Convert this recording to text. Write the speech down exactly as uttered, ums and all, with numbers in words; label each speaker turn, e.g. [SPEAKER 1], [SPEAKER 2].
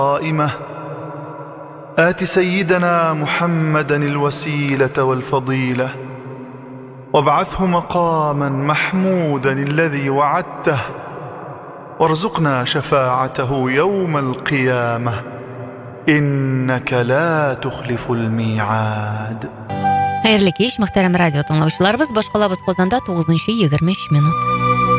[SPEAKER 1] قائمة آت سيدنا محمدا الوسيلة والفضيلة وابعثه مقاما محمودا الذي وعدته وارزقنا شفاعته يوم القيامة إنك لا تخلف الميعاد.
[SPEAKER 2] Xayrli kech, muhtaram radio tinglovchilarimiz, boshqalamiz Qozonda to'qqizinchi yigirma uch minut.